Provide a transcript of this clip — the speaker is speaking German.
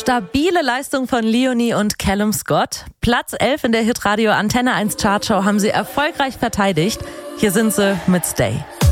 Stabile Leistung von Leonie und Callum Scott. Platz 11 in der Hitradio Antenne 1 Chartshow haben sie erfolgreich verteidigt. Hier sind sie mit Stay.